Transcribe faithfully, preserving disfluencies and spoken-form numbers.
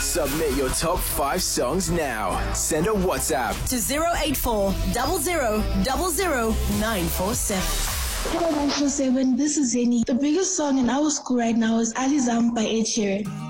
Submit your top five songs now. Send a WhatsApp to zero eight four zero zero zero zero nine four seven. Hello nine four seven, this is Zeni. The biggest song in our school right now is Alizam by Ed Sheeran.